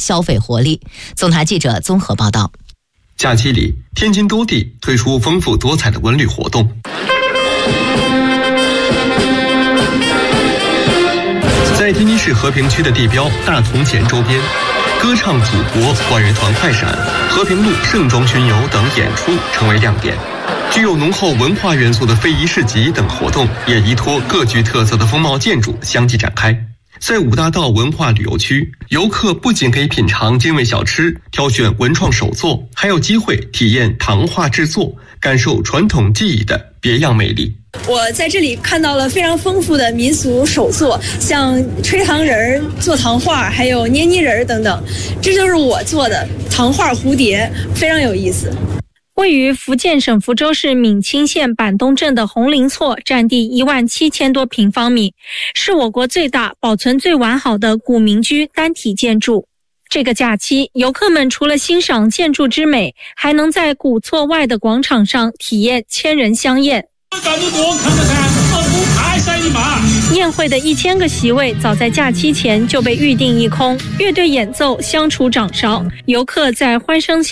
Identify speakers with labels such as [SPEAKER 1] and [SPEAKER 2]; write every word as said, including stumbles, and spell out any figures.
[SPEAKER 1] 消费活力。总台记者综合报道。
[SPEAKER 2] 假期里，天津多地推出丰富多彩的文旅活动。在天津市和平区的地标大铜钱周边，歌唱祖国、管乐团快闪、和平路盛装巡游等演出成为亮点。具有浓厚文化元素的非遗市集等活动也依托各具特色的风貌建筑相继展开。在五大道文化旅游区，游客不仅可以品尝精美小吃，挑选文创手作，还有机会体验糖画制作，感受传统技艺的别样魅力。
[SPEAKER 3] 我在这里看到了非常丰富的民俗手作，像吹糖人、做糖画，还有捏泥人等等。这就是我做的糖画蝴蝶，非常有意思。
[SPEAKER 4] 位于福建省福州市闽清县板东镇的红林厝，占地一万七千多平方米，是我国最大、保存最完好的古民居单体建筑。这个假期，游客们除了欣赏建筑之美，还能在古厝外的广场上体验千人香宴。宴会的一千个席位早在假期前就被预定一空，乐队演奏，相处掌勺，游客在欢声笑